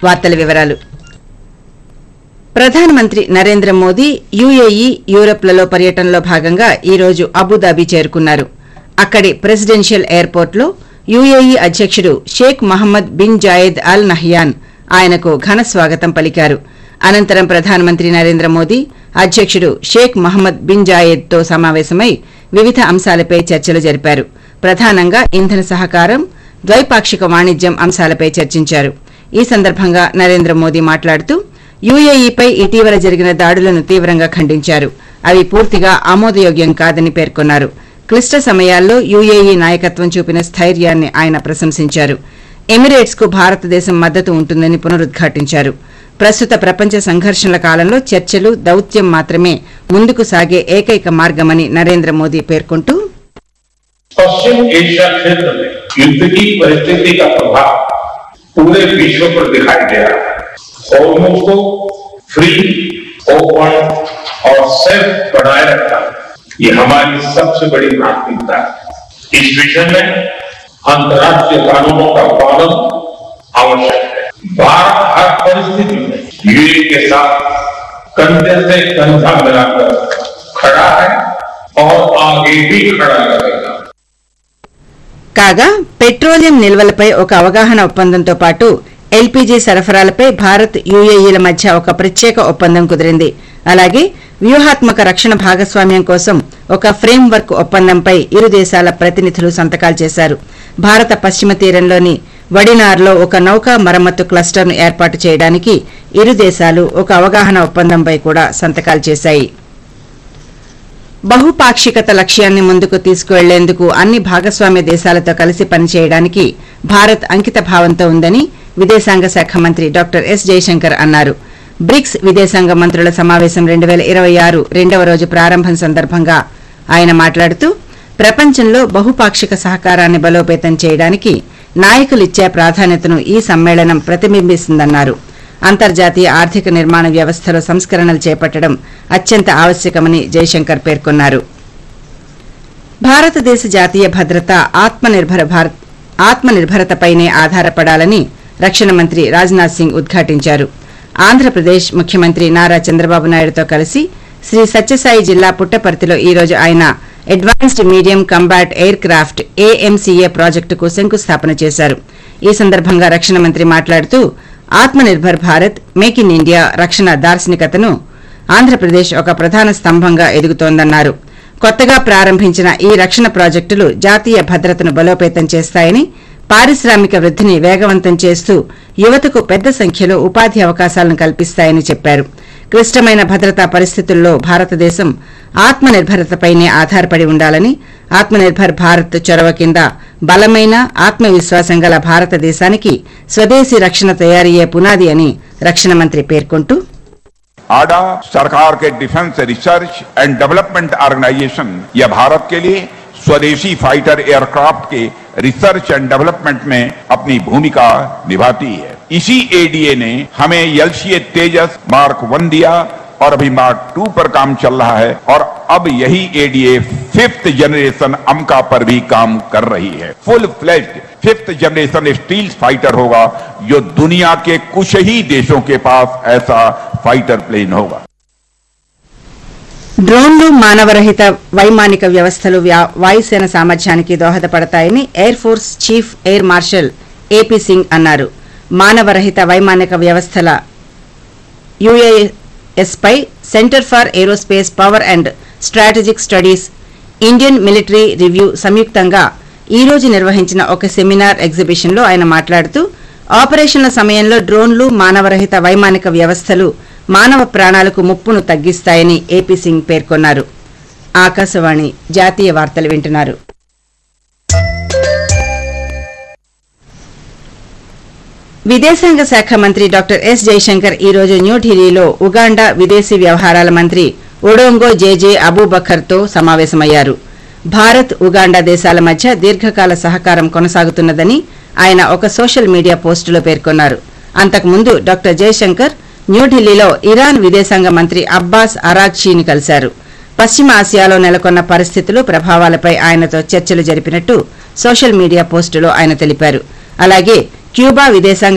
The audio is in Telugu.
వార్తల వివరాలు. ప్రధానమంత్రి నరేంద్ర మోదీ యుఏఈ, యూరప్లలో పర్యటనలో భాగంగా ఈ రోజు అబుదాబి చేరుకున్నారు. అక్కడి ప్రెసిడెన్షియల్ ఎయిర్పోర్ట్లో యుఏఈ అధ్యకుడు Sheikh Mohammed bin Zayed Al Nahyan ఆయనకు ఘన స్వాగతం పలికారు. అనంతరం ప్రధానమంత్రి నరేంద్ర మోదీ అధ్యకుడు షేక్ మహమ్మద్ బిన్ జాయెద్ తో సమావేశమై వివిధ అంశాలపై చర్చలు జరిపారు. ప్రధానంగా ఇంధన సహకారం, ద్వైపాక్షిక వాణిజ్యం అంశాలపై చర్చించారు. ఈ సందర్భంగా నరేంద్ర మోదీ మాట్లాడుతూ యుఏఈపై ఇటీవల జరిగిన దాడులను తీవ్రంగా ఖండించారు. అవి పూర్తిగా ఆమోదయోగ్యం కాదని పేర్కొన్నారు. క్లిష్ట సమయాల్లో యుఏఈ నాయకత్వం చూపిన స్థైర్యాన్ని ఆయన ప్రశంసించారు. ఎమిరేట్స్ కు భారతదేశం మద్దతు ఉంటుందని పునరుద్ఘాటించారు. ప్రస్తుత ప్రపంచ సంఘర్షణల కాలంలో చర్చలు, దౌత్యం మాత్రమే ముందుకు సాగే ఏకైక మార్గమని నరేంద్ర మోదీ పేర్కొంటూ पश्चिम एशिया क्षेत्र में युद्ध की परिस्थिति का प्रभाव पूरे विश्व पर दिखाई दे रहा है. हॉर्मोज को फ्री, ओपन और सेफ बनाए रखना ये हमारी सबसे बड़ी प्राथमिकता है. इस विषय में अंतर्राष्ट्रीय कानूनों का पालन आवश्यक है. भारत हर परिस्थिति में यूएई के साथ कंधे से कंधा मिलाकर खड़ा है और आगे भी खड़ा रहेगा. కాగా పెట్రోలియం నిల్వలపై ఒక అవగాహన ఒప్పందంతో పాటు ఎల్పీజీ సరఫరాలపై భారత్, యుఏఈల మధ్య ఒక ప్రత్యేక ఒప్పందం కుదిరింది. అలాగే వ్యూహాత్మక రక్షణ భాగస్వామ్యం కోసం ఒక ఫ్రేమ్వర్క్ ఒప్పందంపై ఇరు దేశాల ప్రతినిధులు సంతకాలు చేశారు. భారత పశ్చిమ తీరంలోని వడినార్లో ఒక నౌకా మరమ్మతు క్లస్టర్ను ఏర్పాటు చేయడానికి ఇరు దేశాలు ఒక అవగాహన ఒప్పందంపై కూడా సంతకాలు చేశాయి. బహుపాక్షికత లక్ష్యాన్ని ముందుకు తీసుకువెళ్లేందుకు అన్ని భాగస్వామ్య దేశాలతో కలిసి పనిచేయడానికి భారత్ అంకిత భావంతో ఉందని విదేశాంగ శాఖ మంత్రి డాక్టర్ ఎస్ జయశంకర్ అన్నారు. బ్రిక్స్ విదేశాంగ మంత్రుల సమావేశం 2026 రెండవ రోజు ప్రారంభం సందర్భంగా ఆయన మాట్లాడుతూ ప్రపంచంలో బహుపాక్షిక సహకారాన్ని బలోపేతం చేయడానికి నాయకులిచ్చే ప్రాధాన్యతను ఈ సమ్మేళనం ప్రతిబింబిస్తుందన్నారు. అంతర్జాతీయ ఆర్థిక నిర్మాణ వ్యవస్థలో సంస్కరణలు చేపట్టడం అత్యంత ఆవశ్యకమని జయశంకర్ పేర్కొన్నారు. భారతదేశ జాతీయ భద్రత ఆత్మనిర్భరతపైనే ఆధారపడాలని రక్షణ మంత్రి రాజ్నాథ్ సింగ్ ఉద్ఘాటించారు. ఆంధ్రప్రదేశ్ ముఖ్యమంత్రి నారా చంద్రబాబు నాయుడుతో కలిసి శ్రీ సత్యసాయి జిల్లా పుట్టపర్తిలో ఈ రోజు ఆయన advanced medium combat air craft AMCA ప్రాజెక్టుకు శంకుస్థాపన చేశారు. ఈ సందర్భంగా రక్షణ మంత్రి మాట్లాడుతూ Atmanirbhar Bharat, make in India రక్షణ దార్శనికతను ఆంధ్రప్రదేశ్ ఒక ప్రధాన స్తంభంగా ఎదుగుతోందన్నారు. కొత్తగా ప్రారంభించిన ఈ రక్షణ ప్రాజెక్టులు జాతీయ భద్రతను బలోపేతం చేస్తాయని, పారిశ్రామిక వృద్ధిని వేగవంతం చేస్తూ యువతకు పెద్ద సంఖ్యలో ఉపాధి అవకాశాలను కల్పిస్తాయని చెప్పారు. క్లిష్టమైన భద్రతా పరిస్థితుల్లో భారతదేశం ఆత్మనిర్భరతపైనే ఆధారపడి ఉండాలని, ఆత్మనిర్భర్ భారత్ చొరవ కింద బలమైన ఆత్మవిశ్వాసం గల భారతదేశానికి స్వదేశీ రక్షణ తయారీయే పునాది అని రక్షణ మంత్రి పేర్కొంటూ आडा सरकार के defence research and development organisation यह भारत के लिए स्वदेशी फाइटर एयरक्राफ्ट के रिसर्च एंड डेवलपमेंट में अपनी भूमिका निभाती है. इसी एडीए ने हमें एलसीए तेजस मार्क 1 दिया और अभी मार्क 2 पर काम चल रहा है और अब यही एडीए 5th जनरेशन अमका पर भी काम कर रही है. Full fledged 5th generation steel fighter होगा जो दुनिया के कुछ ही देशों के पास ऐसा फाइटर प्लेन होगा. డ్రోన్లు మానవరహిత వైమానిక వ్యవస్థలు వాయుసేన సామర్థ్యానికి దోహదపడతాయని air force chief air marshal AP Singh అన్నారు. మానవరహిత వైమానిక వ్యవస్థల UAS pi centre for aerospace power and strategic studies, Indian military review సంయుక్తంగా ఈ రోజు నిర్వహించిన ఒక సెమినార్ ఎగ్జిబిషన్లో ఆయన మాట్లాడుతూ ఆపరేషన్ల సమయంలో డ్రోన్లు, మానవరహిత వైమానిక వ్యవస్థలు మానవ ప్రాణాలకు ముప్పును తగ్గిస్తాయని ఏపీ సింగ్ పేర్కొన్నారు. ఆకాశవాణి జాతీయ వార్తలు వింటున్నారు. విదేశాంగ శాఖ మంత్రి డాక్టర్ ఎస్ జయశంకర్ ఈ రోజు న్యూఢిల్లీలో ఉగాండా విదేశీ వ్యవహారాల మంత్రి ఒడోంగో జేజే అబూబకర్తో సమావేశమయ్యారు. భారత్, ఉగాండా దేశాల మధ్య దీర్ఘకాల సహకారం కొనసాగుతున్నదని ఆయన ఒక సోషల్ మీడియా పోస్టులో పేర్కొన్నారు. అంతకుముందు డాక్టర్ జయశంకర్ న్యూఢిల్లీలో ఇరాన్ విదేశాంగ మంత్రి అబ్బాస్ అరాగ్చీని కలిశారు. పశ్చిమ ఆసియాలో నెలకొన్న పరిస్థితులు, ప్రభావాలపై ఆయనతో చర్చలు జరిపినట్టు సోషల్ మీడియా పోస్టులో ఆయన తెలిపారు. అలాగే క్యూబా విదేశాంగ